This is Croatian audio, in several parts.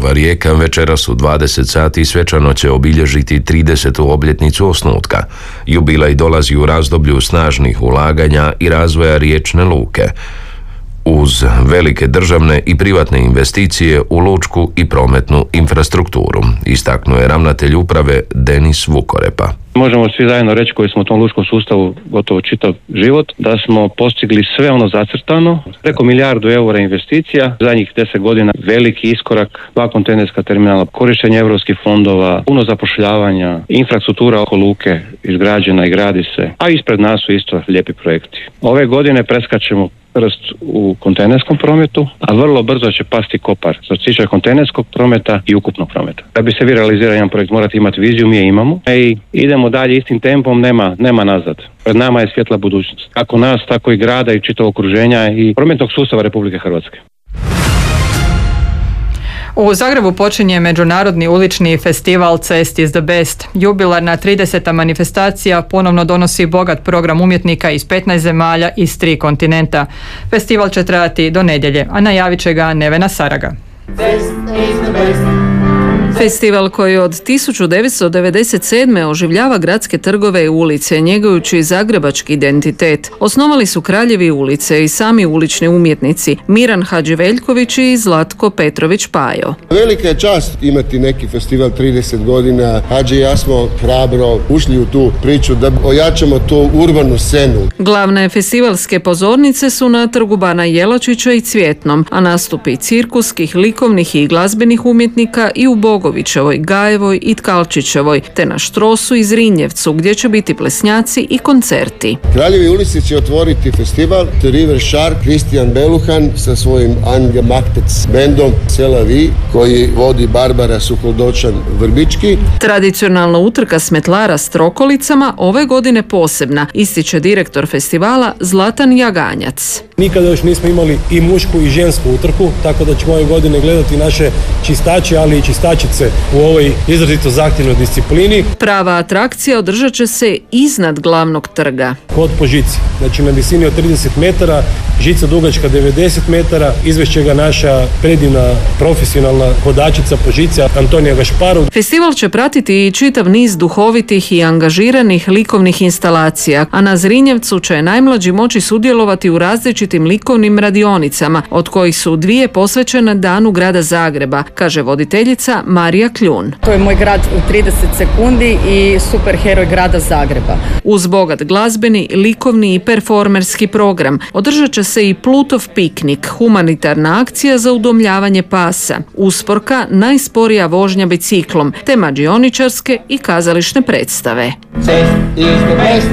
Lučanova Rijeka večeras u 20 sati svečano će obilježiti 30. obljetnicu osnutka. Jubilej dolazi u razdoblju snažnih ulaganja i razvoja riječne luke, uz velike državne i privatne investicije u lučku i prometnu infrastrukturu, istaknuo je ravnatelj uprave Denis Vukorepa. Možemo svi zajedno reći koji smo u tom lučkom sustavu gotovo čitav život, da smo postigli sve ono zacrtano, preko milijardu eura investicija, zadnjih 10 godina veliki iskorak, 2 kontejnerska terminala, korištenje europskih fondova, puno zapošljavanja, infrastruktura oko luke izgrađena i gradi se, a ispred nas su isto lijepi projekti. Ove godine preskačemo prst u kontejnerskom prometu, a vrlo brzo će pasti kopar što se tiče kontejnerskog prometa i ukupnog prometa. Da bi se vi realizirali jedan projekt, morate imati viziju, mi je imamo i idemo dalje istim tempom, nema nazad. Pred nama je svjetla budućnost. Kako nas, tako i grada i čitavog okruženja i prometnog sustava Republike Hrvatske. U Zagrebu počinje međunarodni ulični festival Cest is the best. Jubilarna 30. manifestacija ponovno donosi bogat program umjetnika iz 15 zemalja iz 3 kontinenta. Festival će trajati do nedjelje, a najavit će ga Nevena Saraga. Cest is the best. Festival koji od 1997. oživljava gradske trgove i ulice, njegujući zagrebački identitet. Osnovali su kraljevi ulice i sami ulični umjetnici Miran Hadživeljković i Zlatko Petrović Pajo. Velika je čast imati neki festival 30 godina. Hadži i ja smo hrabro ušli u tu priču da ojačamo tu urbanu scenu. Glavne festivalske pozornice su na Trgu Bana Jelačića i Cvjetnom, a nastupi cirkuskih, likovnih i glazbenih umjetnika i u Bogovićevoj, Gajevoj i Tkalčićevoj, te na Štrosu i Zrinjevcu, gdje će biti plesnjaci i koncerti. Kraljevi ulici će otvoriti festival The River Shark, Kristijan Beluhan sa svojim Angemachtets bendom Sela Vi, koji vodi Barbara Suhodočan Vrbički. Tradicionalna utrka smetlara s trokolicama ove godine posebna, ističe direktor festivala Zlatan Jaganjac. Nikada još nismo imali i mušku i žensku utrku, tako da ćemo ove godine gledati naše čistače, ali i čistačice u ovoj izrazito zahtjevnoj disciplini. Prava atrakcija održat će se iznad glavnog trga. Hod po žici, znači na visini od 30 metara, žica dugačka 90 metara, izvešće ga naša predivna profesionalna hodačica po žici Antonija Gašparu. Festival će pratiti i čitav niz duhovitih i angažiranih likovnih instalacija, a na Zrinjevcu će najmlađi moći sudjelovati u različitim likovnim radionicama, od kojih su 2 posvećene Danu grada Zagreba, kaže voditeljica Marija Kljun. To je moj grad u 30 sekundi i superheroj grada Zagreba. Uz bogat glazbeni, likovni i performerski program održat će se i Plutov piknik, humanitarna akcija za udomljavanje pasa, usporka najsporija vožnja biciklom, te mađioničarske i kazališne predstave. Cest is the best.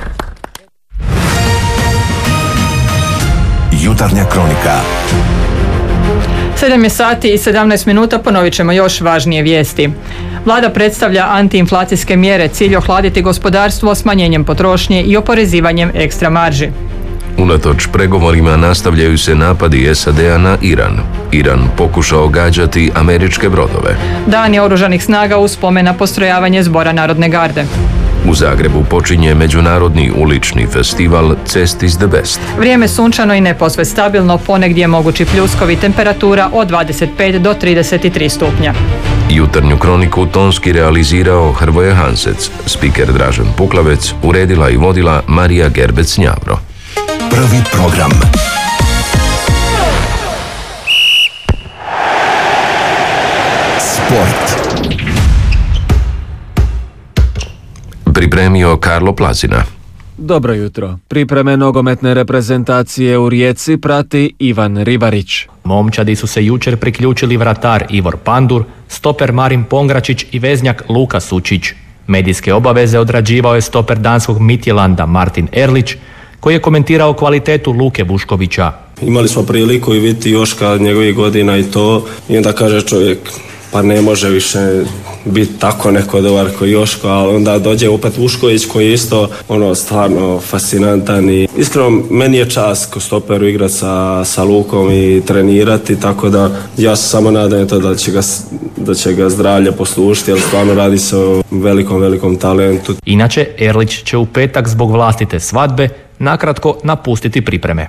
Jutarnja kronika. 7 je sati i 17 minuta, ponovit ćemo još važnije vijesti. Vlada predstavlja antiinflacijske mjere, cilj ohladiti gospodarstvo smanjenjem potrošnje i oporezivanjem ekstra marži. Unatoč pregovorima nastavljaju se napadi SAD-a na Iran. Iran pokušao gađati američke brodove. Dan je oružanih snaga uz spomen na postrojavanje Zbora Narodne garde. U Zagrebu počinje međunarodni ulični festival Cest is the best. Vrijeme sunčano i neposve stabilno, ponegdje mogući pljuskovi, temperatura od 25 do 33 stupnja. Jutarnju kroniku tonski realizirao Hrvoje Hansec, spiker Dražen Puklavec, uredila i vodila Marija Gerbec-Njavro. Prvi program. Sport. Pripremio Karlo Plazina. Dobro jutro. Pripreme nogometne reprezentacije u Rijeci prati Ivan Ribarić. Momčadi su se jučer priključili vratar Ivor Pandur, stoper Marin Pongračić i veznjak Luka Sučić. Medijske obaveze odrađivao je stoper danskog Midtjylanda Martin Erlić, koji je komentirao kvalitetu Luke Vuškovića. Imali smo priliku i vidjeti Joška njegovih godina i to, i onda kaže čovjek, pa ne može više biti tako neko dobar koji Joško, ali onda dođe opet Vušković koji je isto stvarno fascinantan i iskreno meni je čast ko stoperu igrati sa Lukom i trenirati, tako da ja se samo nadam to da će ga zdravlje poslušiti, jer stvarno radi se o velikom talentu. Inače, Erlić će u petak zbog vlastite svadbe nakratko napustiti pripreme.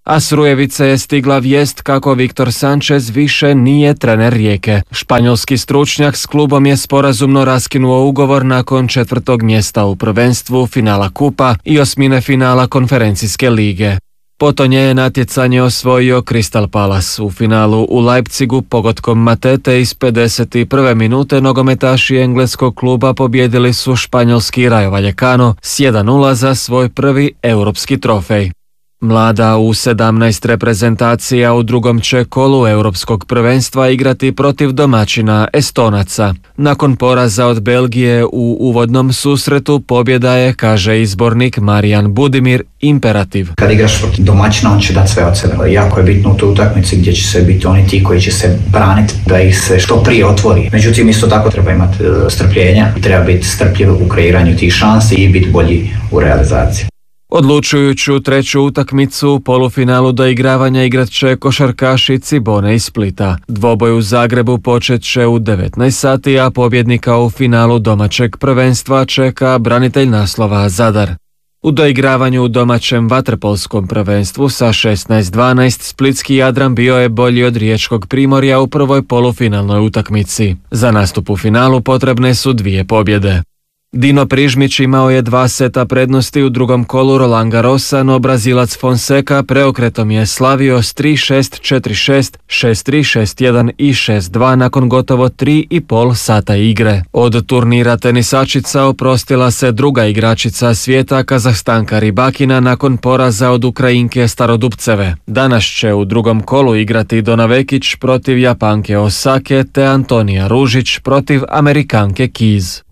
A s Rujevice je stigla vijest kako Viktor Sanchez više nije trener Rijeke. Španjolski stručnjak s klubom je sporazumno raskinuo ugovor nakon 4. mjesta u prvenstvu, finala kupa i osmine finala konferencijske lige. Potonje je natjecanje osvojio Crystal Palace. U finalu u Leipzigu pogodkom Matete iz 51. minute nogometaši engleskog kluba pobjedili su španjolski Rayo Vallecano s 1:0 za svoj prvi europski trofej. Mlada u 17 reprezentacija u drugom će kolu europskog prvenstva igrati protiv domaćina Estonaca. Nakon poraza od Belgije u uvodnom susretu pobjeda je, kaže izbornik Marijan Budimir, imperativ. Kad igraš protiv domaćina, on će dati sve od sebe. Jako je bitno u toj utakmici gdje će se biti oni ti koji će se braniti da ih se što prije otvori. Međutim, isto tako treba imati strpljenja i treba biti strpljiv u kreiranju tih šansi i biti bolji u realizaciji. Odlučujuću treću utakmicu u polufinalu doigravanja igrat će košarkaši Cibone iz Splita. Dvoboj u Zagrebu počet će u 19 sati, a pobjednika u finalu domaćeg prvenstva čeka branitelj naslova Zadar. U doigravanju u domaćem vaterpolskom prvenstvu sa 16-12 splitski Jadran bio je bolji od riječkog Primorja u prvoj polufinalnoj utakmici. Za nastup u finalu potrebne su 2 pobjede. Dino Prižmić imao je 2 seta prednosti u drugom kolu Roland Garrosa, no Brazilac Fonseca preokretom je slavio s 3-6, 4-6, 6-3, 6-1 i 6-2 nakon gotovo 3,5 sata igre. Od turnira tenisačica oprostila se druga igračica svijeta, Kazahstanka Ribakina, nakon poraza od Ukrajinke Starodupceve. Danas će u drugom kolu igrati Dona Vekić protiv Japanke Osake te Antonija Ružić protiv Amerikanke Keys.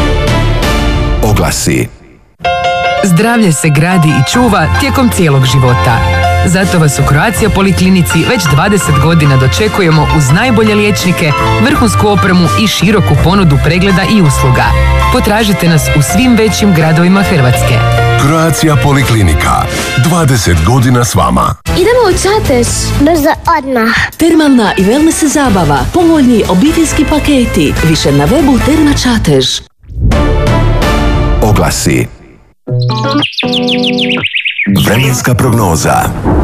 Oglasi. Zdravlje se gradi i čuva tijekom cijelog života. Zato vas u Croatia Poliklinici već 20 godina dočekujemo uz najbolje liječnike, vrhunsku opremu i široku ponudu pregleda i usluga. Potražite nas u svim većim gradovima Hrvatske. Croatia Poliklinika. 20 godina s vama. Idemo u Čatež. Brzo odmah. Termalna i wellness zabava. Povoljni obiteljski paketi. Više na webu Terma Čatež. Oglasi. Vremenska prognoza.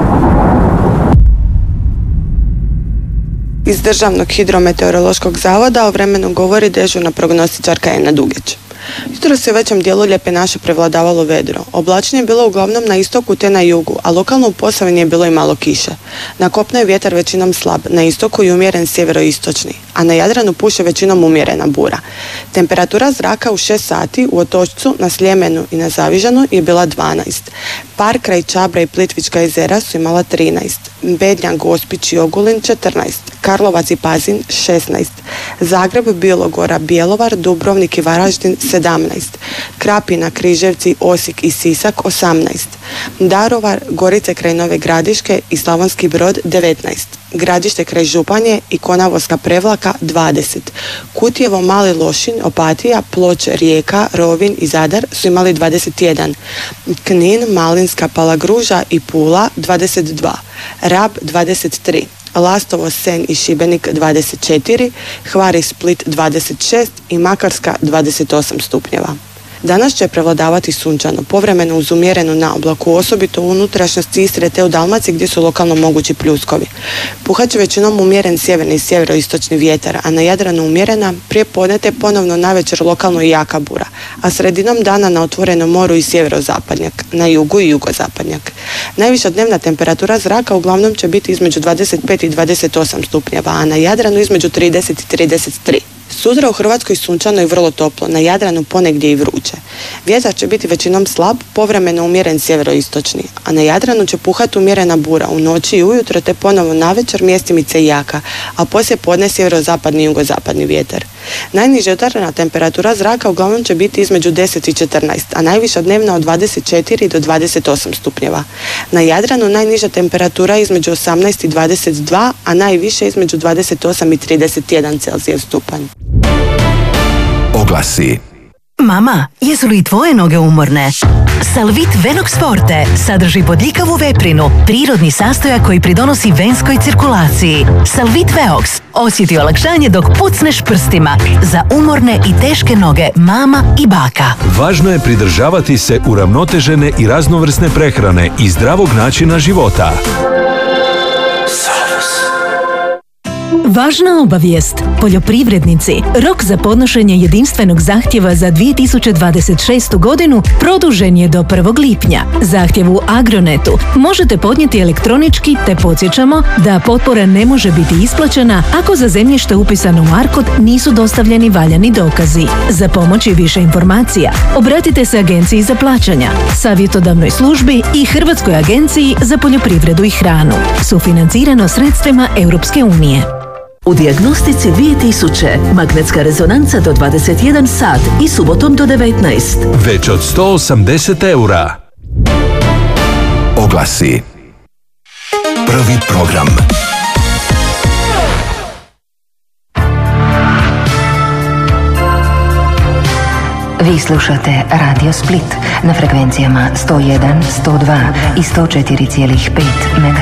Iz Državnog hidrometeorološkog zavoda o vremenu govori dežurna prognostičarka Ena Dugeć. Jutros je u većem dijelu Lijepe naše prevladavalo vedro. Oblačenje je bilo uglavnom na istoku te na jugu, a lokalno u Posavini je bilo i malo kiše. Na kopnu je vjetar većinom slab, na istoku i umjeren sjeveroistočni, a na Jadranu puše većinom umjerena bura. Temperatura zraka u 6 sati u Otočcu, na Sljemenu i na Zavižanu je bila 12. Par kraj Čabra i Plitvička jezera su imala 13. Bednja, Gospić i Ogulin 14. Karlovac i Pazin 16. Zagreb, Bilogora, Bjelovar, Dubrovnik i Varaždin 17. Krapina, Križevci, Osijek i Sisak 18. Daruvar, Gorice kraj Nove Gradiške i Slavonski Brod 19. Gradište kraj Županje i Konavoska Prevlaka 20. Kutjevo, Mali Lošinj, Opatija, Ploče, Rijeka, Rovinj i Zadar su imali 21. Knin, Malinska, Palagruža i Pula 22. Rab 23. Lastovo, Senj i Šibenik 24, Hvar i Split 26 i Makarska 28 stupnjeva. Danas će prevladavati sunčano, povremeno uz umjerenu naoblaku, osobito u unutrašnjosti Istre te u Dalmaciji gdje su lokalno mogući pljuskovi. Puhat će većinom umjeren sjeverni i sjeveroistočni vjetar, a na Jadranu umjerena, prije podne te ponovno navečer lokalno i jaka bura, a sredinom dana na otvorenom moru i sjeverozapadnjak, na jugu i jugozapadnjak. Najviša dnevna temperatura zraka uglavnom će biti između 25 i 28 stupnjeva, a na Jadranu između 30 i 33. Sutra u Hrvatskoj sunčano i vrlo toplo, na Jadranu ponegdje i vruće. Vjetar će biti većinom slab, povremeno umjeren sjeveroistočni, a na Jadranu će puhati umjerena bura u noći i ujutro te ponovo navečer mjestimice i jaka, a poslije podne sjeverozapadni i jugozapadni vjetar. Najniža jutarnja temperatura zraka uglavnom će biti između 10 i 14, a najviša dnevna od 24 do 28 stupnjeva. Na Jadranu najniža temperatura između 18 i 22, a najviše između 28 i 31 Celzijev stupanj. Oglasi. Mama, jesu li tvoje noge umorne? Salvit Venox Forte sadrži bodljikavu veprinu, prirodni sastojak koji pridonosi venskoj cirkulaciji. Salvit Veox osjeti olakšanje dok pucneš prstima za umorne i teške noge mama i baka. Važno je pridržavati se uravnotežene i raznovrsne prehrane i zdravog načina života. Važna obavijest. Poljoprivrednici, rok za podnošenje jedinstvenog zahtjeva za 2026. godinu produžen je do 1. lipnja. Zahtjev u Agronetu možete podnijeti elektronički te podsjećamo da potpora ne može biti isplaćena ako za zemljište upisano u ARKOD nisu dostavljeni valjani dokazi. Za pomoć i više informacija obratite se Agenciji za plaćanja, savjetodavnoj službi i Hrvatskoj agenciji za poljoprivredu i hranu. Sufinancirano sredstvima Europske unije. U dijagnostici 2000 magnetska rezonanca do 21 sat i subotom do 19. Već od 180 eura. Oglasi. Prvi program. Vi slušate Radio Split na frekvencijama 101, 102 i 104,5 MHz.